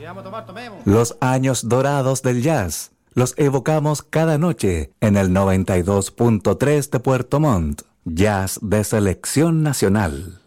vamos a tomar, tomemos. Los años dorados del jazz los evocamos cada noche en el 92.3 de Puerto Montt. Jazz de selección nacional.